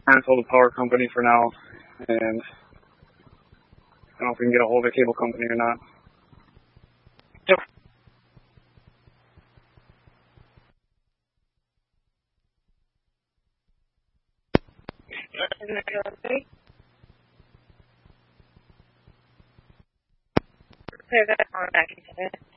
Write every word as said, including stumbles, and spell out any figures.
cancel the power company for now, and I don't know if we can get a hold of the cable company or not. Yep. Clear that on back into it.